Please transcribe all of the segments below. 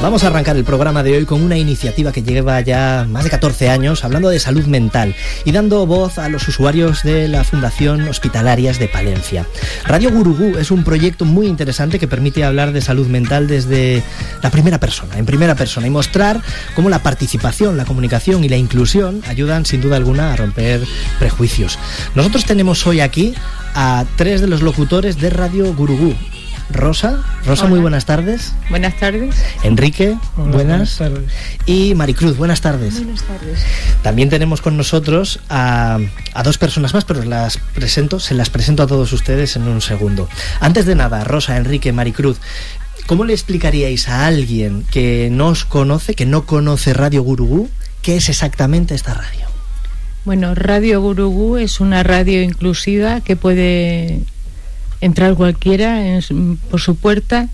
Vamos a arrancar el programa de hoy con una iniciativa que lleva ya más de 14 años hablando de salud mental y dando voz a los usuarios de la Fundación Hospitalarias de Palencia. Radio Gurugú es un proyecto muy interesante que permite hablar de salud mental desde la primera persona, en primera persona, y mostrar cómo la participación, la comunicación y la inclusión ayudan sin duda alguna a romper prejuicios. Nosotros tenemos hoy aquí a 3 de los locutores de Radio Gurugú. Rosa, Hola. Muy buenas tardes. Buenas tardes. Enrique, Hola, buenas tardes. Y Maricruz, buenas tardes. Buenas tardes. También tenemos con nosotros a 2 personas más, pero se las presento a todos ustedes en un segundo. Antes de nada, Rosa, Enrique, Maricruz, ¿cómo le explicaríais a alguien que no os conoce, que no conoce Radio Gurugú, qué es exactamente esta radio? Bueno, Radio Gurugú es una radio inclusiva que puede entrar cualquiera por su puerta.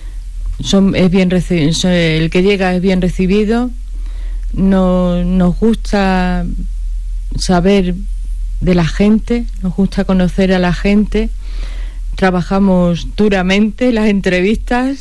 El que llega es bien recibido. Nos gusta saber de la gente, nos gusta conocer a la gente. Trabajamos duramente las entrevistas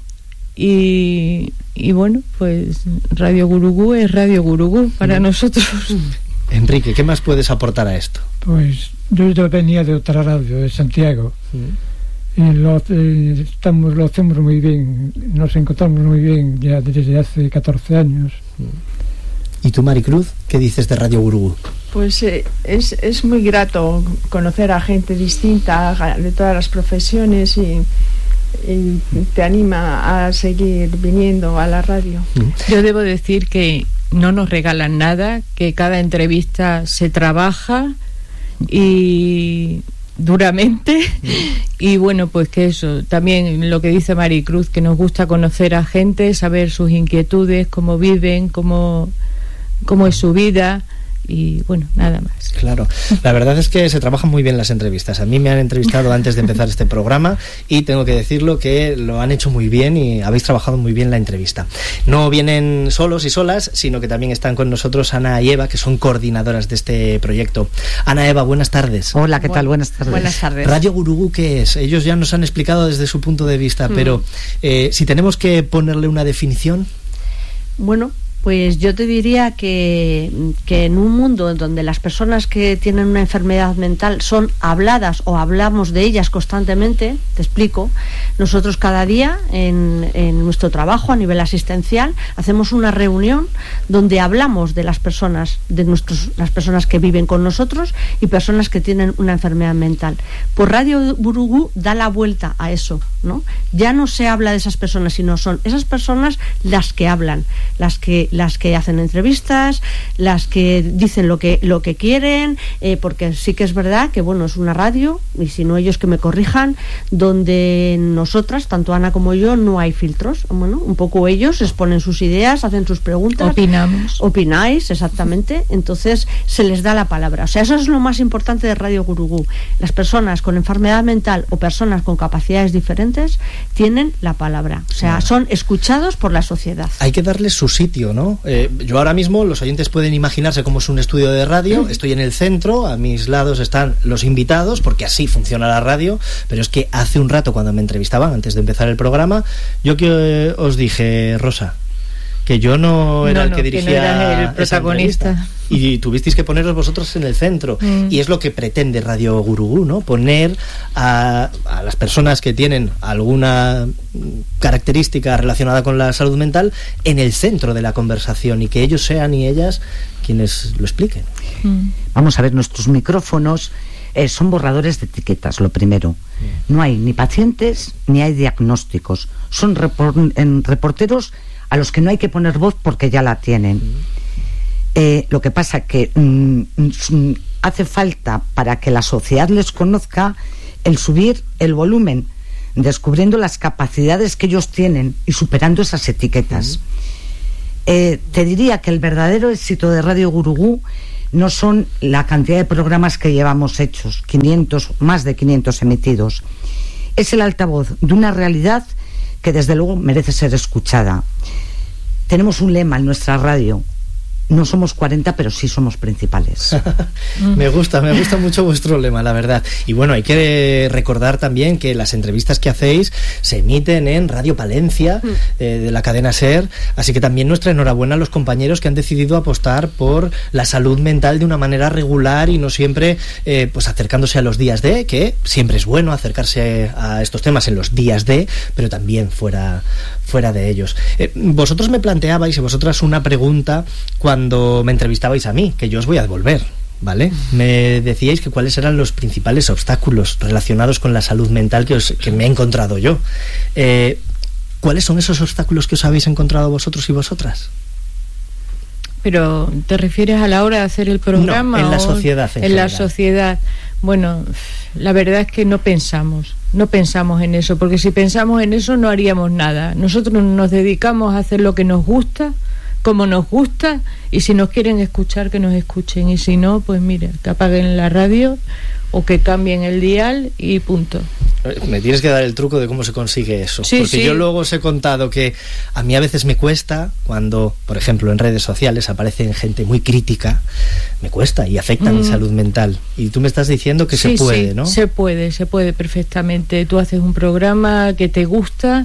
y bueno, pues Radio Gurugú es Radio Gurugú para nosotros. Enrique, ¿qué más puedes aportar a esto? Pues yo venía de otra radio, de Santiago, y lo hacemos muy bien, nos encontramos muy bien ya desde hace 14 años. ¿Y tú, Maricruz, qué dices de Radio Gurugú? Pues es muy grato conocer a gente distinta de todas las profesiones y te anima a seguir viniendo a la radio. Yo debo decir que no nos regalan nada, que cada entrevista se trabaja y duramente y bueno, pues que eso, también lo que dice Maricruz, que nos gusta conocer a gente, saber sus inquietudes, cómo viven, cómo es su vida. Y bueno, nada más. Claro, la verdad es que se trabajan muy bien las entrevistas. A mí me han entrevistado antes de empezar este programa y tengo que decirlo que lo han hecho muy bien y habéis trabajado muy bien la entrevista. No vienen solos y solas, sino que también están con nosotros Ana y Eva, que son coordinadoras de este proyecto. Ana, Eva, buenas tardes. Hola, ¿qué tal? Buenas tardes. Buenas tardes. Radio Gurugú, ¿qué es? Ellos ya nos han explicado desde su punto de vista, pero si tenemos que ponerle una definición. Bueno, pues yo te diría que en un mundo en donde las personas que tienen una enfermedad mental son habladas o hablamos de ellas constantemente, te explico, nosotros cada día en nuestro trabajo a nivel asistencial hacemos una reunión donde hablamos de las personas, las personas que viven con nosotros y personas que tienen una enfermedad mental. Pues Radio Gurugú da la vuelta a eso, ¿no? Ya no se habla de esas personas, sino son esas personas las que hablan, las que hacen entrevistas, las que dicen lo que quieren, porque sí que es verdad que bueno, es una radio, y si no ellos que me corrijan, donde nosotras, tanto Ana como yo, no hay filtros. Bueno, un poco ellos exponen sus ideas, hacen sus preguntas, opináis, exactamente, entonces se les da la palabra. O sea, eso es lo más importante de Radio Gurugú. Las personas con enfermedad mental o personas con capacidades diferentes tienen la palabra, o sea, son escuchados por la sociedad. Hay que darles su sitio, ¿no? Yo ahora mismo, los oyentes pueden imaginarse cómo es un estudio de radio. Estoy en el centro, a mis lados están los invitados, porque así funciona la radio. Pero es que hace un rato, cuando me entrevistaban antes de empezar el programa, yo que os dije, Rosa, que yo no era el que dirigía, que no era el protagonista, y tuvisteis que poneros vosotros en el centro. Y es lo que pretende Radio Gurugú, ¿no? Poner a las personas que tienen alguna característica relacionada con la salud mental en el centro de la conversación, y que ellos sean y ellas quienes lo expliquen. Vamos a ver, nuestros micrófonos son borradores de etiquetas, lo primero. No hay ni pacientes ni hay diagnósticos. Son reporteros a los que no hay que poner voz porque ya la tienen. Lo que pasa que hace falta, para que la sociedad les conozca, el subir el volumen, descubriendo las capacidades que ellos tienen y superando esas etiquetas. Te diría que el verdadero éxito de Radio Gurugú no son la cantidad de programas que llevamos hechos, 500, más de 500 emitidos. Es el altavoz de una realidad que desde luego merece ser escuchada. Tenemos un lema en nuestra radio: no somos 40, pero sí somos principales. Me gusta mucho vuestro lema, la verdad. Y bueno, hay que recordar también que las entrevistas que hacéis se emiten en Radio Palencia, de la cadena SER, así que también nuestra enhorabuena a los compañeros que han decidido apostar por la salud mental de una manera regular y no siempre pues acercándose a los días D, que siempre es bueno acercarse a estos temas en los días D, pero también fuera de ellos. Vosotros me planteabais y vosotras una pregunta cuando me entrevistabais a mí, que yo os voy a devolver, ¿vale? Me decíais que cuáles eran los principales obstáculos relacionados con la salud mental que me he encontrado yo. ¿Cuáles son esos obstáculos que os habéis encontrado vosotros y vosotras? Pero, ¿te refieres a la hora de hacer el programa? No, en la sociedad en general. La sociedad. Bueno, la verdad es que no pensamos en eso, porque si pensamos en eso no haríamos nada. Nosotros nos dedicamos a hacer lo que nos gusta, como nos gusta, y si nos quieren escuchar, que nos escuchen, y si no, pues mira, que apaguen la radio o que cambien el dial y punto. Me tienes que dar el truco de cómo se consigue eso, sí, porque sí. Yo luego os he contado que a mí a veces me cuesta cuando, por ejemplo, en redes sociales aparecen gente muy crítica, me cuesta y afecta mi salud mental, y tú me estás diciendo que sí, se puede, sí, ¿no? Se puede perfectamente. Tú haces un programa que te gusta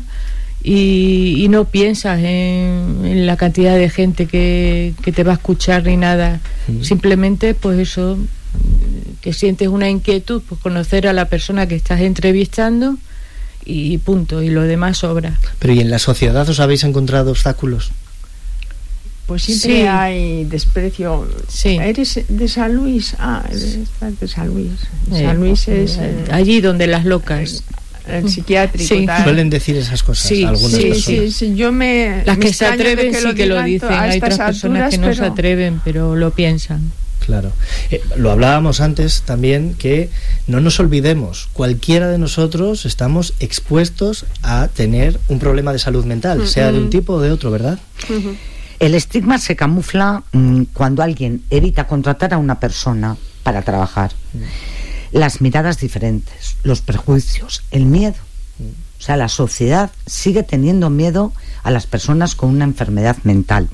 y no piensas en la cantidad de gente que te va a escuchar ni nada. Simplemente, pues eso, que sientes una inquietud por conocer a la persona que estás entrevistando y punto, y lo demás sobra. Pero ¿y en la sociedad os habéis encontrado obstáculos? Pues siempre hay desprecio. Sí. ¿Eres de San Luis? Eres de San Luis. San Luis es... allí donde las locas... el psiquiátrico, sí. tal. Suelen decir esas cosas algunas personas. Sí, yo las que se atreven sí que lo dicen, hay otras personas que no se atreven, pero lo piensan. Claro. Lo hablábamos antes también, que no nos olvidemos, cualquiera de nosotros estamos expuestos a tener un problema de salud mental, sea de un tipo o de otro, ¿verdad? El estigma se camufla cuando alguien evita contratar a una persona para trabajar. Las miradas diferentes, los prejuicios, el miedo. O sea, la sociedad sigue teniendo miedo a las personas con una enfermedad mental.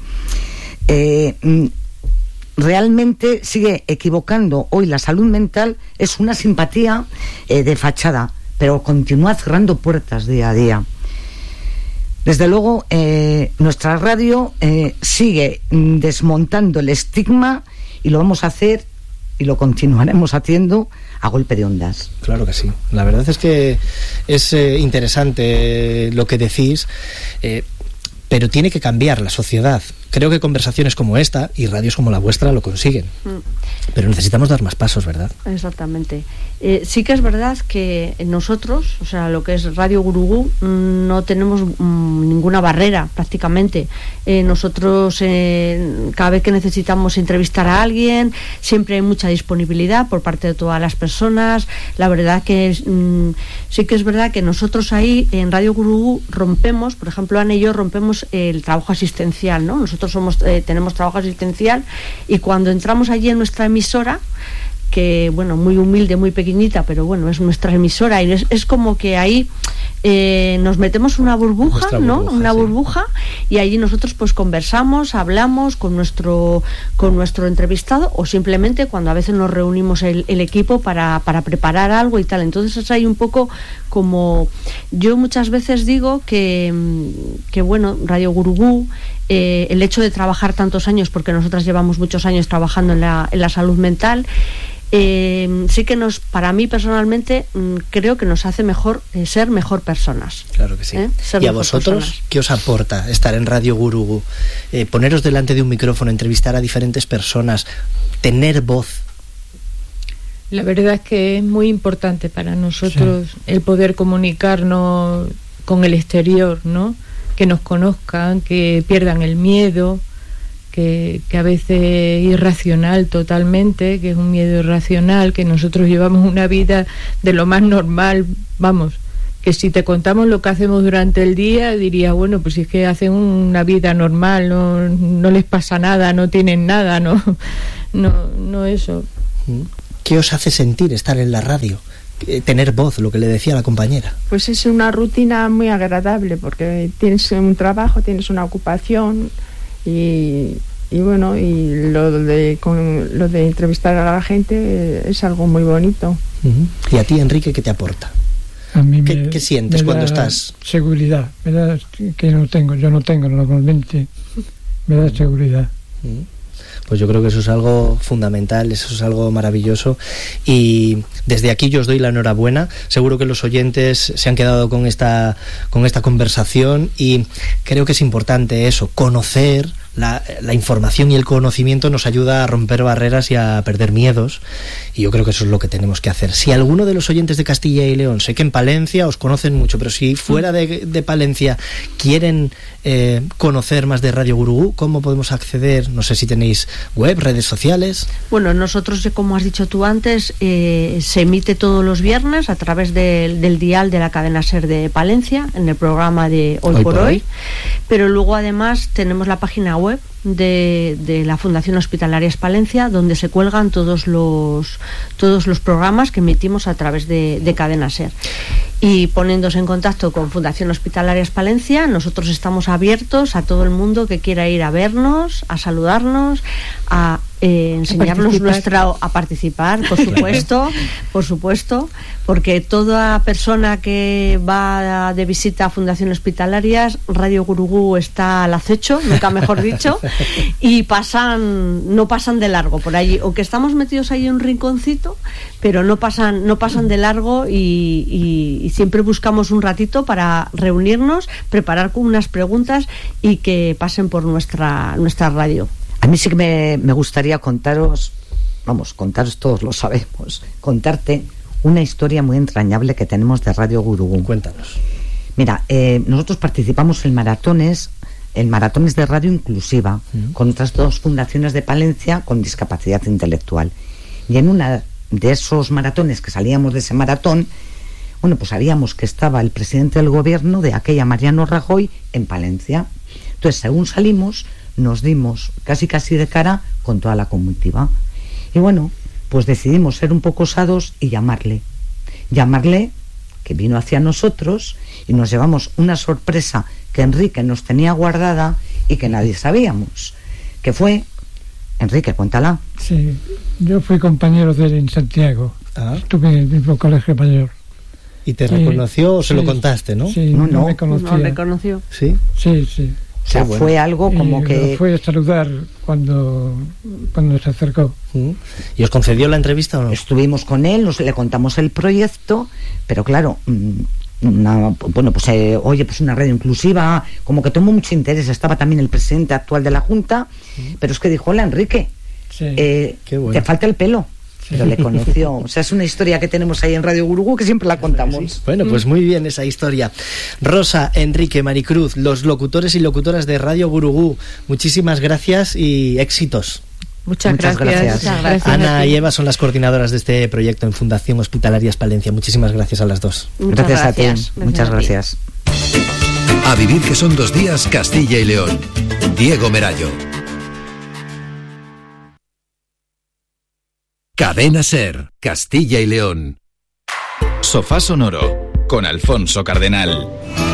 Realmente sigue equivocando. Hoy la salud mental es una simpatía de fachada, pero continúa cerrando puertas día a día. Desde luego, nuestra radio sigue desmontando el estigma, y lo vamos a hacer y lo continuaremos haciendo a golpe de ondas. Claro que sí. La verdad es que es interesante lo que decís, pero tiene que cambiar la sociedad. Creo que conversaciones como esta y radios como la vuestra lo consiguen. Pero necesitamos dar más pasos, ¿verdad? Exactamente. Sí que es verdad que nosotros, o sea, lo que es Radio Gurugú, no tenemos ninguna barrera prácticamente. Nosotros, cada vez que necesitamos entrevistar a alguien, siempre hay mucha disponibilidad por parte de todas las personas. La verdad que sí que es verdad que nosotros ahí en Radio Gurugú rompemos, por ejemplo, Ana y yo rompemos el trabajo asistencial, ¿no? Nosotros tenemos trabajo asistencial, y cuando entramos allí en nuestra emisora, que bueno, muy humilde, muy pequeñita, pero bueno, es nuestra emisora, y es como que ahí nos metemos una burbuja, ¿no? Una burbuja, y allí nosotros pues conversamos, hablamos con nuestro entrevistado, o simplemente cuando a veces nos reunimos el equipo para preparar algo y tal. Entonces es ahí un poco como, yo muchas veces digo que bueno, Radio Gurugú, el hecho de trabajar tantos años, porque nosotras llevamos muchos años trabajando en la salud mental, sí que para mí personalmente, creo que nos hace mejor ser mejor personas. Claro que sí. ¿Y a vosotros personas? ¿Qué os aporta estar en Radio Gurugú? Poneros delante de un micrófono, entrevistar a diferentes personas, tener voz. La verdad es que es muy importante para nosotros el poder comunicarnos con el exterior, ¿no? Que nos conozcan, que pierdan el miedo, que a veces es irracional totalmente, que es un miedo irracional, que nosotros llevamos una vida de lo más normal, vamos, que si te contamos lo que hacemos durante el día, dirías, bueno, pues si es que hacen una vida normal, no les pasa nada, no tienen nada, no eso. ¿Qué os hace sentir estar en la radio? Tener voz, lo que le decía la compañera. Pues es una rutina muy agradable, porque tienes un trabajo, tienes una ocupación, y bueno, y lo de entrevistar a la gente es algo muy bonito. ¿Y a ti, Enrique, qué te aporta? A mí ¿Qué sientes cuando estás? Seguridad, me da que yo no tengo normalmente, me da seguridad. Pues yo creo que eso es algo fundamental, eso es algo maravilloso, y desde aquí yo os doy la enhorabuena. Seguro que los oyentes se han quedado con esta conversación, y creo que es importante eso, conocer. La información y el conocimiento nos ayuda a romper barreras y a perder miedos, y yo creo que eso es lo que tenemos que hacer. Si alguno de los oyentes de Castilla y León, sé que en Palencia os conocen mucho, pero si fuera de Palencia quieren conocer más de Radio Gurugú, ¿cómo podemos acceder? No sé si tenéis web, redes sociales. Bueno, nosotros, como has dicho tú antes, se emite todos los viernes a través del dial de la cadena SER de Palencia, en el programa de Hoy por Hoy. Pero luego además tenemos la página web de la Fundación Hospitalarias Palencia, donde se cuelgan todos los programas que emitimos a través de cadena SER. Y poniéndose en contacto con Fundación Hospitalarias Palencia, nosotros estamos abiertos a todo el mundo que quiera ir a vernos, a saludarnos, a enseñarnos a participar, por supuesto, porque toda persona que va de visita a Fundación Hospitalarias, Radio Gurugú está al acecho, nunca mejor dicho, y no pasan de largo por allí, o que estamos metidos ahí en un rinconcito, pero no pasan de largo, y siempre buscamos un ratito para reunirnos, preparar con unas preguntas y que pasen por nuestra radio. A mí sí que me gustaría contaros, todos lo sabemos, contarte una historia muy entrañable que tenemos de Radio Gurugú. Cuéntanos. Mira, nosotros participamos en maratones de radio inclusiva, con otras 2 fundaciones de Palencia con discapacidad intelectual. Y en una de esos maratones, que salíamos de ese maratón, bueno, pues sabíamos que estaba el presidente del gobierno de aquella, Mariano Rajoy, en Palencia. Entonces, según salimos, nos dimos casi de cara con toda la comitiva. Y bueno, pues decidimos ser un poco osados y llamarle, que vino hacia nosotros, y nos llevamos una sorpresa que Enrique nos tenía guardada y que nadie sabíamos, que fue... Enrique, cuéntala. Sí, yo fui compañero de él en Santiago. Estuve en el mismo colegio mayor. ¿Y te reconoció o se lo contaste, no? Sí, no me conocía. No reconoció. ¿Sí? Sí. O sea, bueno, fue algo como que... fue a saludar cuando se acercó. ¿Y os concedió la entrevista o no? Estuvimos con él, le contamos el proyecto, pero claro, oye, pues una radio inclusiva, como que tomó mucho interés. Estaba también el presidente actual de la Junta, pero es que dijo: hola, Enrique, Qué bueno. Te falta el pelo. Pero le conoció. O sea, es una historia que tenemos ahí en Radio Gurugú que siempre la contamos. Sí. Bueno, pues muy bien esa historia. Rosa, Enrique, Maricruz, los locutores y locutoras de Radio Gurugú, muchísimas gracias y éxitos. Muchas gracias. Ana y Eva son las coordinadoras de este proyecto en Fundación Hospitalarias Palencia. Muchísimas gracias a las dos. Gracias a ti. Muchas gracias. A vivir, que son 2 días, Castilla y León. Diego Merallo. Cadena SER, Castilla y León. Sofá Sonoro, con Alfonso Cardenal.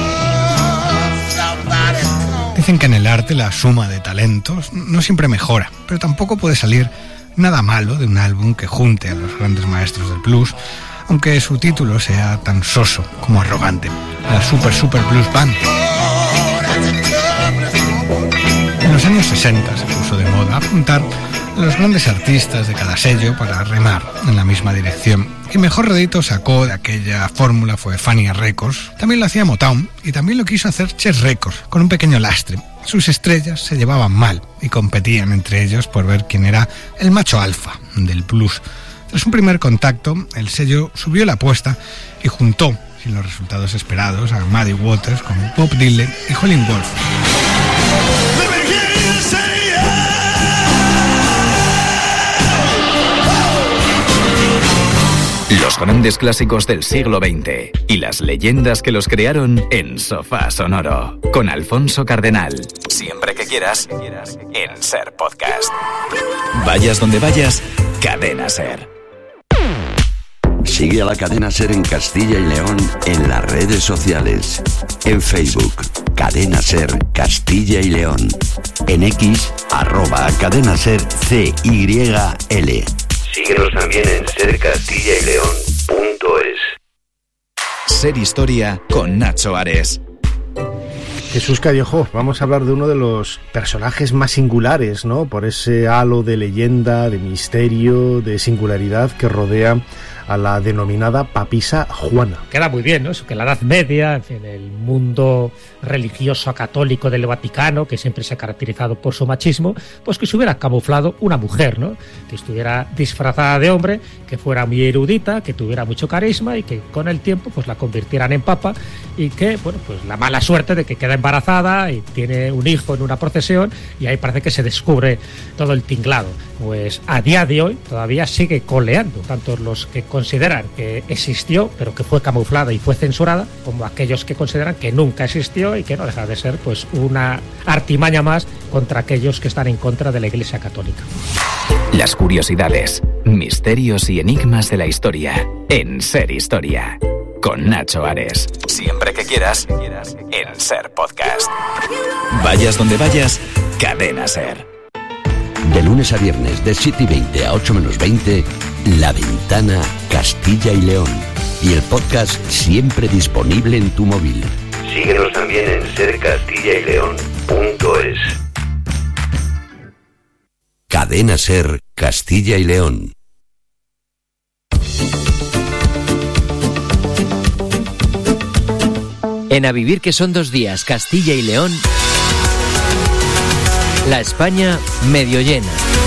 Dicen que en el arte la suma de talentos no siempre mejora, pero tampoco puede salir nada malo de un álbum que junte a los grandes maestros del blues, aunque su título sea tan soso como arrogante: la Super Blues Band. En los años 60 se puso de moda juntar a los grandes artistas de cada sello para remar en la misma dirección. Y mejor rédito sacó de aquella fórmula fue Fania Records. También lo hacía Motown, y también lo quiso hacer Chess Records, con un pequeño lastre. Sus estrellas se llevaban mal y competían entre ellos por ver quién era el macho alfa del blues. Tras un primer contacto, el sello subió la apuesta y juntó, sin los resultados esperados, a Muddy Waters con Bob Dylan y Howlin' Wolf. Los grandes clásicos del siglo XX y las leyendas que los crearon en Sofá Sonoro, con Alfonso Cardenal. Siempre que quieras, en SER Podcast. Vayas donde vayas, Cadena SER. Sigue a la Cadena SER en Castilla y León en las redes sociales. En Facebook, Cadena Ser Castilla y León. En X, @CadenaSerCYL. Síguenos también en sercastillaileón.es. Ser Historia con Nacho Ares. Jesús Callejo, vamos a hablar de uno de los personajes más singulares, ¿no? Por ese halo de leyenda, de misterio, de singularidad que rodea a la denominada papisa Juana. Queda muy bien, ¿no? Eso que la Edad Media, en fin, el mundo religioso católico del Vaticano, que siempre se ha caracterizado por su machismo, pues que se hubiera camuflado una mujer, ¿no? Que estuviera disfrazada de hombre, que fuera muy erudita, que tuviera mucho carisma y que con el tiempo pues la convirtieran en papa, y que, bueno, pues la mala suerte de que queda embarazada y tiene un hijo en una procesión, y ahí parece que se descubre todo el tinglado. Pues a día de hoy todavía sigue coleando, tanto los que consideran que existió pero que fue camuflada y fue censurada, como aquellos que consideran que nunca existió y que no deja de ser pues una artimaña más contra aquellos que están en contra de la Iglesia Católica. Las curiosidades, misterios y enigmas de la historia en Ser Historia con Nacho Ares. Siempre que quieras en Ser Podcast. Vayas donde vayas, Cadena Ser. De lunes a viernes, de 7:20 a 8 menos 20, La Ventana Castilla y León. Y el podcast siempre disponible en tu móvil. Síguenos también en sercastillaileón.es. Cadena Ser Castilla y León. En A Vivir que son 2 días, Castilla y León, la España medio llena.